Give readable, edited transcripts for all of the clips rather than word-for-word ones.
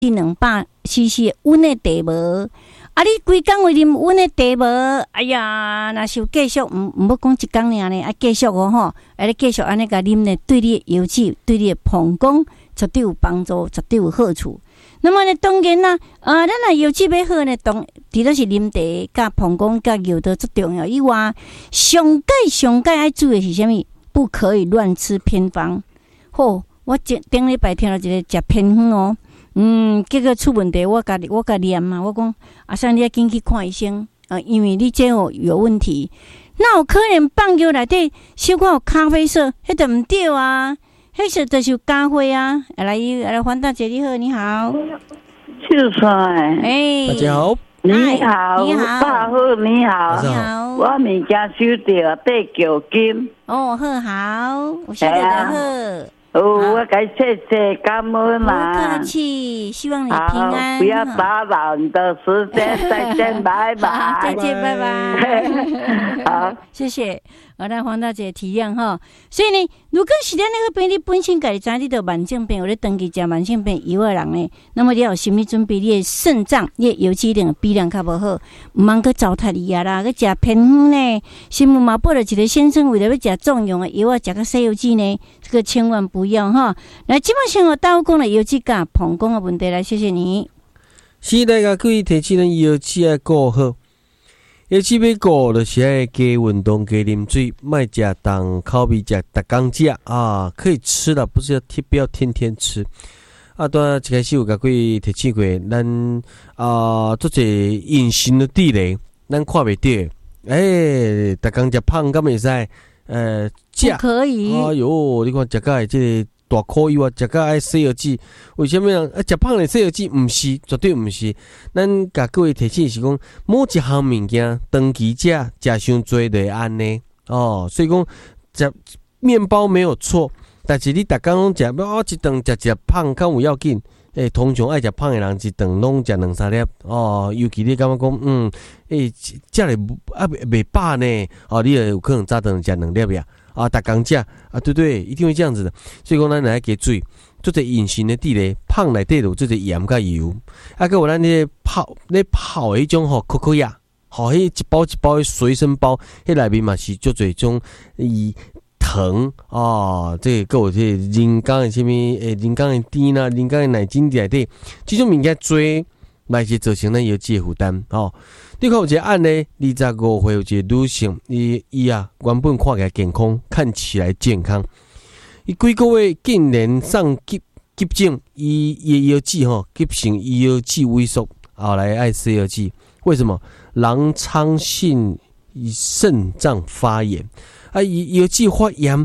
200cc 的温的茶无。啊！你规工为啉温的茶无？哎呀，若是继续唔要讲一工尔呢，啊继续哦吼，啊你继续安尼甲啉呢，对你的油脂、对你的膀胱绝对有帮助，绝对有好处。那么呢，当然啦，咱若油脂要好呢，除了是啉茶、甲膀胱、甲油都最重要以外，上界爱注意的是啥物？不可以乱吃偏方。好，我顶礼拜听到一个食偏方哦。结果出问题，我甲念嘛，我讲阿三，你要紧去看医生因为你这有问题。那有可能放药内底小可有咖啡色，迄就唔对啊，迄色就是咖啡啊。来，黄大姐你好，你好， 秀川， 大家好， 你好，大好，你好， 你好， 我物件收到地球金， 好，有收到就好。 我该谢谢感恩啦， 不客气，希望你平安， 不要打扰你的时间，再见，拜拜， 再见，拜拜， 好， 谢谢。咱黄大姐体谅哈，所以呢，如果是咱那个病，你本身家己知你得慢性病，或者长期食慢性病药的人呢，那么你要有心理准备，你的肾脏、你的油脂一定的比量较无好，唔通去糟蹋你啊啦，去食偏方呢，新闻嘛报了一个先生为了要食壮阳的药啊，食个西油脂呢，这个千万不要哈。来，基本上我倒讲了油脂甲膀胱的问题，来谢谢你。 是大家可以提起咱油脂要顾好。油脂要顾，就是爱加运动、加啉水，莫食重口味，食逐工食啊，可以吃的，不要天天吃。当然一开始有甲几提醒过，咱做者隐形的地雷，咱看袂到。逐工食胖敢会使？ 不可以。 哎哟，你看食到这个大颗油啊，食到爱西药剂，为什么人食胖的西药剂？毋是，绝对毋是。咱甲各位提醒是讲，某一项物件长期食伤多就会安尼哦。所以讲食面包没有错，但是你逐工拢食，一顿食胖，敢有要紧？通常爱食胖的人一顿拢食2-3粒哦。尤其你感觉讲，食咧袂饱呢，你有可能早顿食2粒呀。逐工食对，一定会这样子的。所以讲，咱来加水，做者隐形的地雷，胖内底有做者盐甲油，还有咱咧泡的迄种可可呀，迄一包一包的随身包，迄内面嘛是做者种糖这个有这人工的什么人工的甜啦，人工的奶精内底，这种物件多，嘛是造成咱油脂的负担你看有一个案例，25岁有一个女性，伊原本看起来健康，看起来健康，伊几个月竟然上急症，伊油脂急性油脂萎缩，后来爱吃油脂，为什么？狼疮性肾脏发炎伊油脂发炎。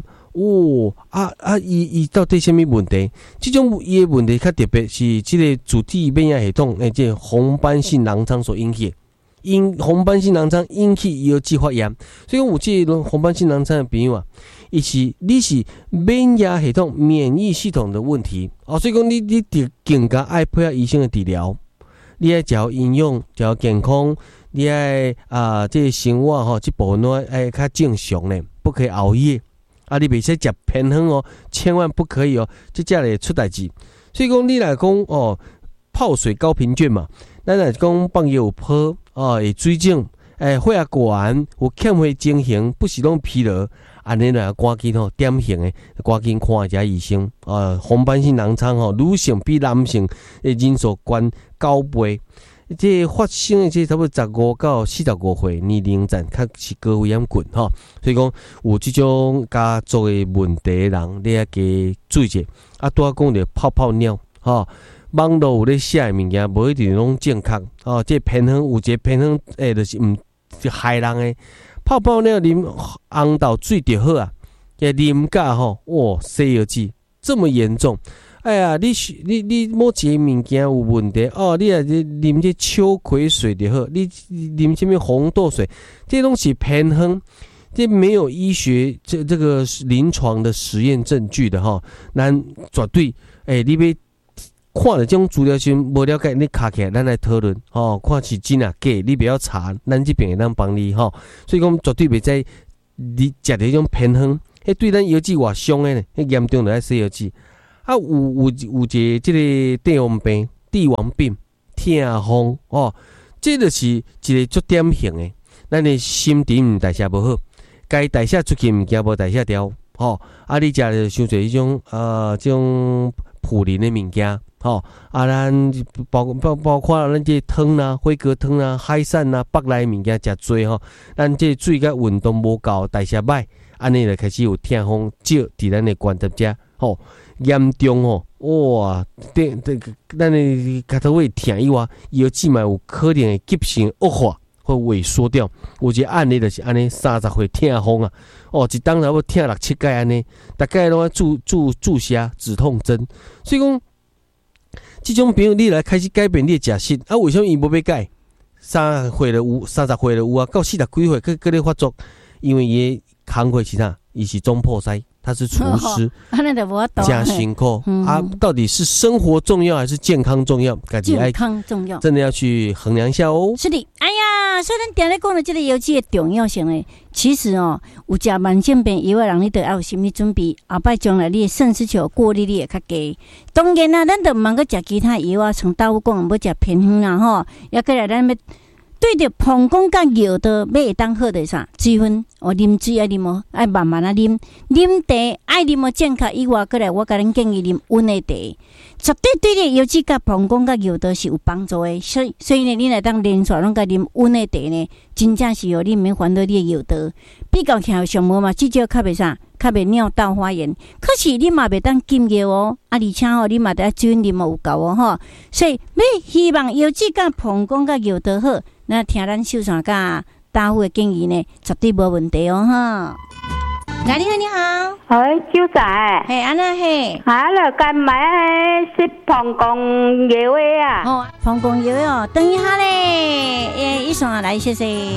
伊到底什么问题？这种伊的问题较特别，是这个主体免疫系统这个红斑性狼疮所引起的。红斑性狼疮引起油脂发炎，所以有这个红斑性狼疮的朋友你是免疫系统的问题所以讲你更加爱配合医生的治疗，你爱食营养，食健康，你爱这个生活这部分都爱较正常呢，不可以熬夜你袂使食偏方千万不可以这才会出代志。所以讲你来讲泡水高频卷嘛，咱来讲放药有泡会水肿血压高有欠血情形，不是拢疲劳，安尼来赶紧典型的赶紧看一下医生红斑性狼疮女性比男性的人数高9倍。这发生的这差不多15到45岁年龄层，较是高危险群所以讲有这种家族的问题的人，你要加注意者拄讲着泡尿网络有咧写的物件，无一定拢正确这偏方有一个偏方就是就害人的泡尿啉红豆水就好啉甲西药剂这么严重。你某一个物件有问题你也啉这秋葵水就好，你啉什么红豆水，这东西偏方，这没有医学这个临床的实验证据的咱绝对你要看了这种资料时无了解，你卡起来咱来讨论看是真啊假，你不要查，咱这边会当帮你所以讲绝对袂使你食的迄种偏方，对咱油脂偌伤的呢，严重就要洗油脂有一个这个帝王病帝王病、痛风哦，这就是一个足典型的，咱的心肠代谢无好，该代谢出去物件无代谢掉，吼、啊，你食着伤侪迄种这种普林的物件，吼、啊，咱包括咱这汤啦、辉格汤啦、海产啦、北来物件食多吼，咱这水甲运动无够，代谢歹，安尼就开始有痛风少伫咱的关节遮，吼、严重吼，哇，咱的脚头位痛以外，腰椎嘛有可能会急性恶化或萎缩掉。有一个案例就是安尼，30岁痛风啊，哦，一当差不多痛6、7摆安尼，大概拢要注射止痛针。所以讲，这种朋友你来开始改变你的食食，啊，为什么伊无要改？30岁了有啊，到40几岁佫咧发作，因为伊工课是啥？伊是中破塞。他是厨师，加辛苦啊！到底是生活重要还是健康重要？ 健康重要， 真的要去衡量一下哦。 是的，哎呀，虽然定咧讲了这个药剂的重要性呢，其实哦，有食慢性病药的人，你都要有心理准备，后摆将来你的肾失球过滤率会较低。当然啦，咱都唔通去食其他药啊，像豆腐讲要食偏方啦吼，也过来咱要。对着膀胱甲药道要会当好的啥？水分哦，啉水爱啉哦，爱慢慢啊啉。啉茶爱啉哦，正确以外，过来我甲恁建议啉温的茶，绝对对你尤其甲膀胱甲药道是有帮助的。所以呢，你来当连续拢甲啉温的茶呢，真正是哦，你免烦恼你的药道。比较起来上无嘛，至少较袂啥，较袂尿道发炎。可是你嘛袂当禁药哦，而且哦，你嘛得水分啉哦有够哦吼。所以要希望尤其甲膀胱甲药道好。那听咱秀山甲大夫的建议呢，绝对无问题哦哈。来，你好，你好， 哎，秀仔， 嘿，安那嘿， 啊，了干买食膀胱药的啊？ 哦，膀胱药哦，等一下咧，伊上来谢谢。